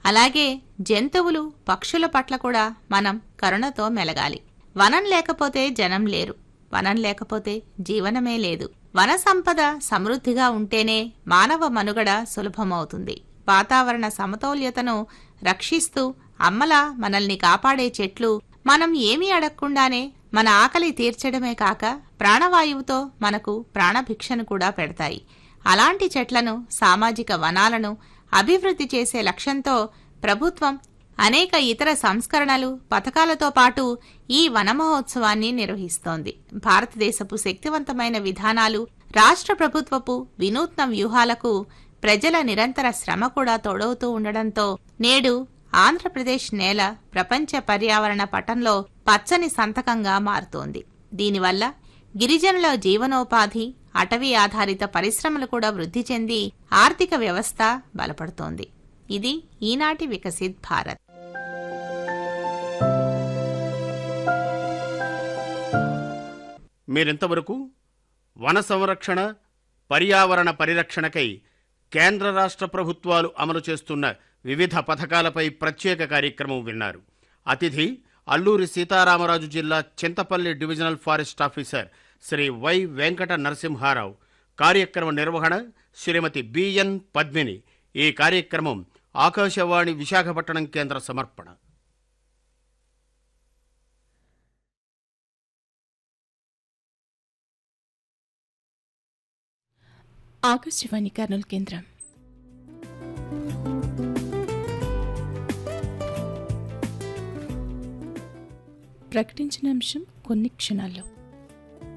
అలాగే జంతువులు, పక్షుల పట్ల కూడా మనం కరుణతో మెలగాలి. వనం లేకపోతే జనం లేరు, వనం లేకపోతే జీవనమే లేదు. వన సంపద సమృద్ధిగా ఉంటేనే మానవ మనుగడ సులభమవుతుంది. వాతావరణ సమతౌల్యతను రక్షిస్తూ అమ్మలా మనల్ని కాపాడే చెట్లు మనం ఏమీ అడగకుండానే మన ఆకలి తీర్చడమే కాక ప్రాణవాయువుతో మనకు ప్రాణభిక్షను కూడా పెడతాయి. అలాంటి చెట్లను, సామాజిక వనాలను అభివృద్ధి చేసే లక్ష్యంతో ప్రభుత్వం అనేక ఇతర సంస్కరణలు, పథకాలతో పాటు ఈ వన మహోత్సవాన్ని నిర్వహిస్తోంది. భారతదేశపు శక్తివంతమైన విధానాలు, రాష్ట్ర ప్రభుత్వపు వినూత్న వ్యూహాలకు ప్రజల నిరంతర శ్రమ కూడా తోడవుతూ ఉండడంతో నేడు ఆంధ్రప్రదేశ్ నేల ప్రపంచ పర్యావరణ పటంలో పచ్చని సంతకంగా మారుతోంది. దీనివల్ల గిరిజనుల జీవనోపాధి, అటవీ ఆధారిత పరిశ్రమలు కూడా వృద్ధి చెంది ఆర్థిక వ్యవస్థ బలపడుతోంది. ఇది ఈనాటి వికసిత్ భారత్. మీరింతవరకు వన సంరక్షణ, పర్యావరణ పరిరక్షణకై కేంద్ర రాష్ట్ర ప్రభుత్వాలు అమలు చేస్తున్న వివిధ పథకాలపై ప్రత్యేక కార్యక్రమం విన్నారు. అతిథి అల్లూరి సీతారామరాజు జిల్లా Chintapalli divisional forest officer Shri why Venkata Narasimha Rao. కార్యక్రమ నిర్వహణ శ్రీమతి బిఎన్ పద్మిని. ఈ కార్యక్రమం ఆకాశవాణి విశాఖపట్నం కేంద్ర సమర్పణ. ఆకాశవాణి కర్నూలు కేంద్రం. ప్రకటించిన అంశం కొన్ని క్షణాల్లో.